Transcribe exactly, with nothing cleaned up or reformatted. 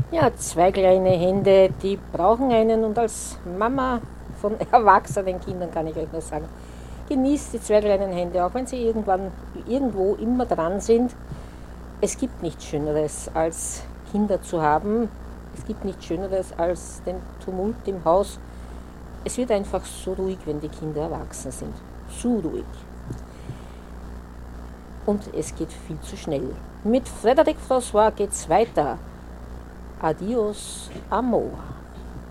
Ja, zwei kleine Hände, die brauchen einen und als Mama von erwachsenen Kindern kann ich euch nur sagen, genießt die zwei kleinen Hände, auch wenn sie irgendwann irgendwo immer dran sind. Es gibt nichts Schöneres als Kinder zu haben. Es gibt nichts Schöneres als den Tumult im Haus. Es wird einfach so ruhig, wenn die Kinder erwachsen sind. Zu ruhig. Und es geht viel zu schnell. Mit Frédéric François geht's weiter. Adios, Amor.